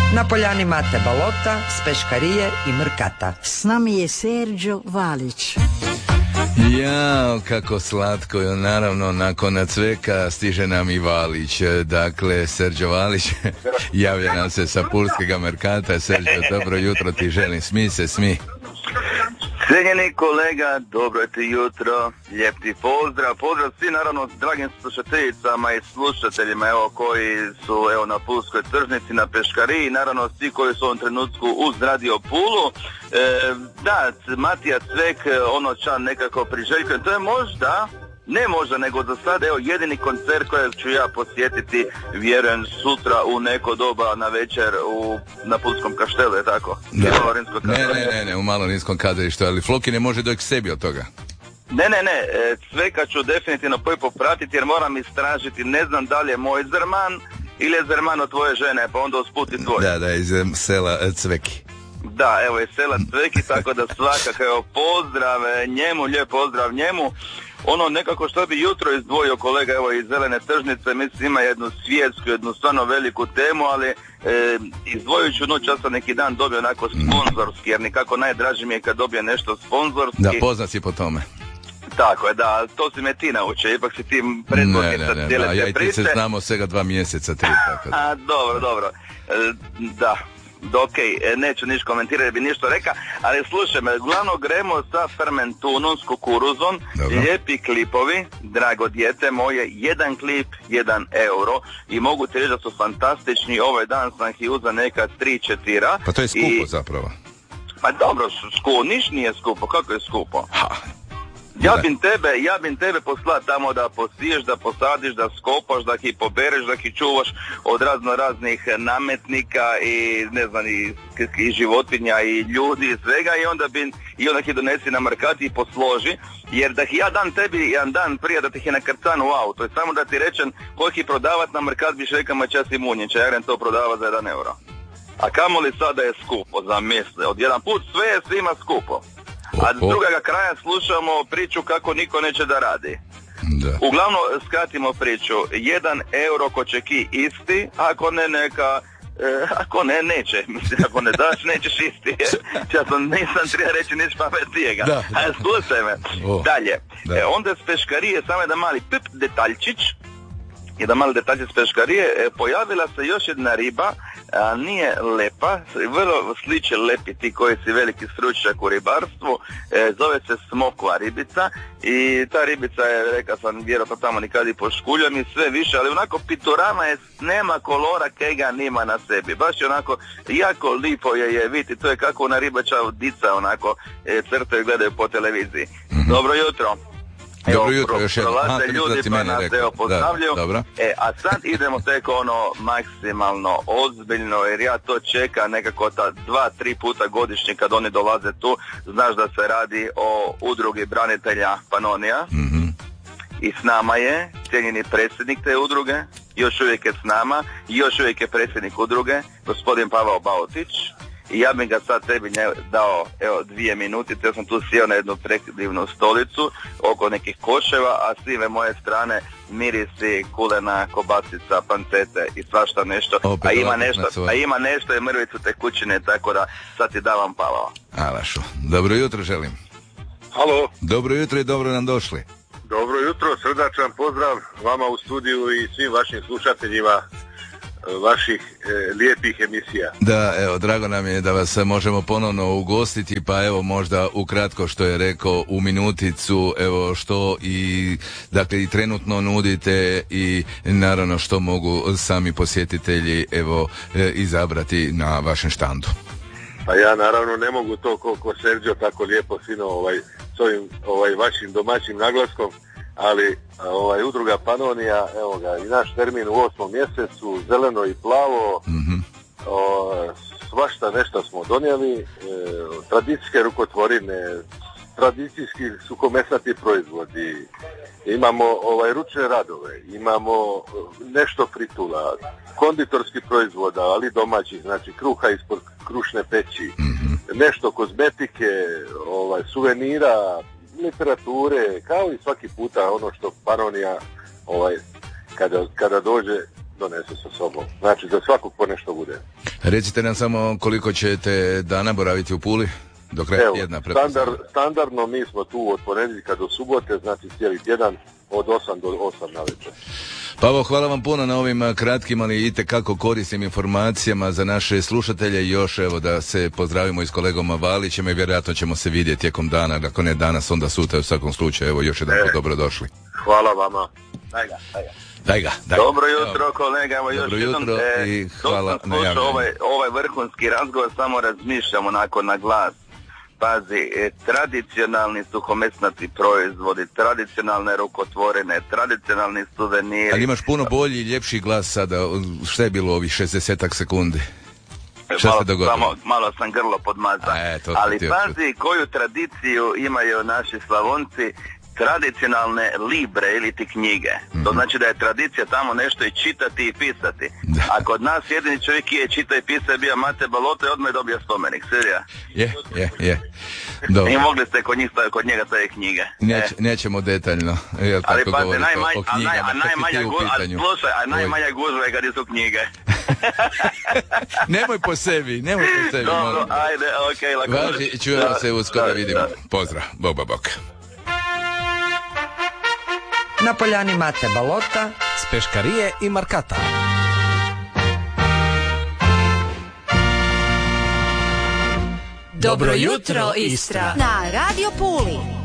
Na poljani Mate Balota, s Peškarije i Mrkata. S nami je Serđo Valić. Jao, kako slatko, naravno nakon Cveka stiže nam i Valić, dakle Serđo Valić javlja nam se sa pulskega Merkata. Serđo, dobro jutro ti želim, smij se, smij. Cijenjeni kolega, dobro ti jutro, lijep ti pozdrav, pozdrav svi naravno dragim slušateljicama i slušateljima evo koji su evo na Pulskoj tržnici, na Peškariji, naravno svi koji su u ovom trenutku uz Radio Pulu. Da, Matija Cvek, ono čan nekako priželjkujem, to je možda, ne možda, nego za sad, evo, jedini koncert kojeg ću ja posjetiti, vjerujem, sutra u neko doba na večer na Pulskom kaštelu, je tako? Da. Ne, u Maloninskom kazalištu, ali Floki ne može doći sebi od toga. Ne, Cveka ću definitivno popratiti jer moram istražiti, ne znam da li je moj Zerman ili je Zerman od tvoje žene, pa onda usput i tvoj. Da, iz sela Cveki. Da, evo, iz sela Cveki, tako da svakako, evo, pozdrav njemu, lijep pozdrav njemu. Ono nekako što bi jutro izdvojio kolega evo iz Zelene tržnice, mislim ima jednu svjetsku, jednu stvarno veliku temu, ali izdvojujući ja sam neki dan dobio onako sponzorski, jer nekako najdraže mi je kad dobije nešto sponzorski. Da, poznat si po tome. Tako je, da, to si me ti naučio, ipak si ti predvodnica cijele te priče. Ja i ti se znamo svega 2 mjeseca, 3. Tako da. A, dobro. Da. Ok, neću niš komentirati, ne bi ništa reka, ali slušaj me, glavno gremo sa fermentunom, s kukuruzom, lijepi klipovi, drago dijete moje, jedan klip, 1 euro i mogu ti reći da su fantastični, ovaj dan sam ih uzeo neka 3-4. Pa to je skupo zapravo. Pa dobro, niš nije skupo, kako je skupo? Ja bi tebe poslao tamo da posiješ, da posadiš, da skopaš, da ih pobereš, da ih čuvaš od raznih nametnika i ne znam i životinja i ljudi i svega i onda ih donesi na Merkat i posloži, jer da ih ja dam tebi jedan dan prije da ti ih je nakrcan u auto i samo da ti rečem kojih ih prodavat na Merkat biš rekao ma čas i munjeća, ja grem to prodava za 1 euro. A kamoli sada je skupo, zamisli, od jedan put sve je svima skupo. A s drugoga kraja slušamo priču kako niko neće da radi. Da. Uglavnom skratimo priču, 1 euro ko će ki isti, ako ne neka, ako ne neće, mislim ako ne daš nećeš isti. Ja nisam treba reći niš pametnijega. A slušaj me, dalje. Onda s Peškarije, samo jedan mali detaljčić, s Peškarije, pojavila se još jedna riba, nije lepa, vrlo sliče lepi ti koji si veliki stručnjak u ribarstvu, zove se smokva ribica i ta ribica je, rekao sam, vjerojatno tamo nikad i poškuljam i sve više, ali onako piturama je, nema kolora kega nima na sebi, baš je onako, jako lipo je vidjeti, to je kako ona ribača dica onako crtaju i gledaju po televiziji. Dobro jutro. Dobro jutro, još jedno. Prolaze ljudi pa nas pozdravljaju. A sad idemo tek maksimalno ozbiljno, jer ja to čekam nekako 2-3 puta godišnje kad oni dolaze tu. Znaš da se radi o udrugi branitelja Panonija. I s nama je cijenjeni predsjednik te udruge, još uvijek je s nama, i još uvijek je predsjednik udruge, gospodin Pavao Baotić. I ja bih ga sad tebi dao 2 minutice, ja sam tu sjeo na jednu predivnu stolicu oko nekih koševa, a s time moje strane mirisi, kulena, kobasica, pancete i svašta nešto, a ima nešto i mrvicu tekućine, tako da sad ti davam Pavao. Alašu, dobro jutro želim. Halo. Dobro jutro i dobro nam došli. Dobro jutro, srdačan pozdrav vama u studiju i svim vašim slušateljima vaših lijepih emisija. Da, evo, drago nam je da vas možemo ponovno ugostiti, pa evo možda ukratko što je rekao u minuticu, evo što i dakle i trenutno nudite i naravno što mogu sami posjetitelji evo izabrati na vašem štandu. Pa ja naravno ne mogu to ko Serđo tako lijepo sino s ovim vašim domaćim naglaskom, ali udruga Panonija, evo ga, i naš termin u 8. mjesecu, zeleno i plavo, svašta nešto smo donijeli, tradicijske rukotvorine, tradicijski suhomesnati proizvodi, imamo ručne radove, imamo nešto fritula, konditorskih proizvoda, ali domaćih, znači kruha ispod krušne peći, nešto kozmetike, suvenira, literature, kao i svaki puta ono što Panonija kada dođe donese sa sobom. Znači za svakog po nešto bude. Recite nam samo koliko ćete dana boraviti u Puli do kraja tjedna. Standardno mi smo tu od ponedjeljka do subote, znači cijeli tjedan od 8 do 8 na večer. Pavo, hvala vam puno na ovim kratkim, ali itekako korisnim informacijama za naše slušatelje. Još evo da se pozdravimo i s kolegom Valićem i vjerojatno ćemo se vidjeti tijekom dana, ako ne danas, onda sutra u svakom slučaju. Evo, još jedan dobrodošli. Hvala vama. Daj ga. Dobro jutro, kolega, evo još jednom. I hvala na javljanju. Ovaj vrhunski razgovor, samo razmišljam onako na glas. Pazi, tradicionalni suhomesnati proizvodi, tradicionalne rukotvorine, tradicionalni suveniri. Ali imaš puno bolji i ljepši glas sada. Šta je bilo ovih 60 sekundi? Šta se dogodilo? Malo sam grlo podmazao. Ali pazi koju tradiciju imaju naši Slavonci, tradicionalne libre ili ti knjige. To znači da je tradicija tamo nešto i čitati i pisati. Da. A kod nas jedini čovjek je čita i pisa je bio Mate Balota i odmah je dobio spomenik. Sirija? Je. Dobro. I mogli ste kod njega stavije knjige. Nećemo detaljno. Ali pa najmanja gužva je kad su knjige. Nemoj po sebi. Dobro, ajde, okej. Važi, čujemo se uskoro, vidimo. Pozdrav, bok. Na poljani Mate Balota s Peškarije i Markata. Dobro jutro, Istra. Na Radio Puli.